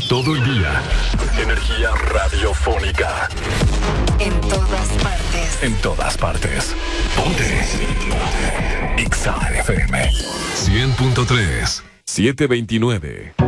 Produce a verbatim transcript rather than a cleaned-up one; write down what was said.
Todo el día. Energía radiofónica. En todas partes. En todas partes. Ponte. Ponte. X A F M. cien punto tres. setecientos veintinueve.